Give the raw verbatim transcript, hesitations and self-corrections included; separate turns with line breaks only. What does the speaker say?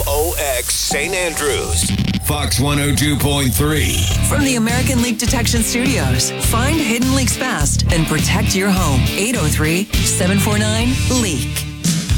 O X Saint Andrews. Fox one oh two point three.
From the American Leak Detection Studios, find hidden leaks fast and protect your home. eight oh three, seven four nine, LEAK.